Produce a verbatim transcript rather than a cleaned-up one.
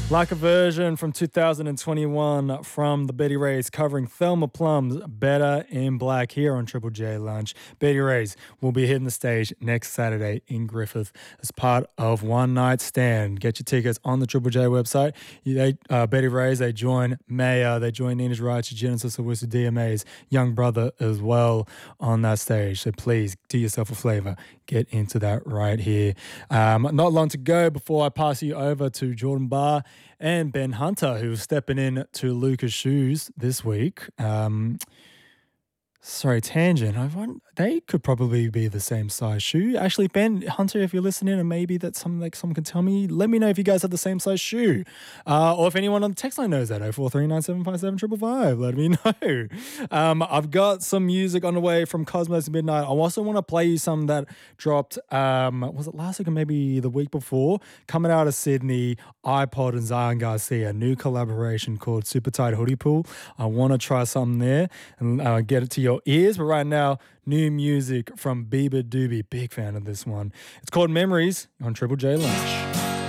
Like a version from two thousand twenty-one from the Betty Rays covering Thelma Plum's Better in Black here on Triple J Lunch. Betty Rays will be hitting the stage next Saturday in Griffith as part of One Night Stand. Get your tickets on the Triple J website. They, uh, Betty Rays, they join Maya, they join Nina Raichi, Genesis Owusu, D M A's young brother as well on that stage. So please do yourself a flavor. Get into that right here. Um, not long to go before I pass you over to Jordan Barr and Ben Hunter, who's stepping in to Luca's shoes this week. Um, sorry, tangent. I want, they could probably be the same size shoe. Actually, Ben Hunter, if you're listening, and maybe that's something like someone can tell me, let me know if you guys have the same size shoe, uh, or if anyone on the text line knows that. oh four three nine seven five seven five five five. Let me know. Um, I've got some music on the way from Cosmos Midnight. I also want to play you some that dropped. Um, was it last week or maybe the week before? Coming out of Sydney, iPod and Zion Garcia, new collaboration called Super Tight Hoodie Pool. I want to try something there and uh, get it to your ears. But right now, new music from Bieber Doobie. Big fan of this one. It's called Memories on Triple J Lunch.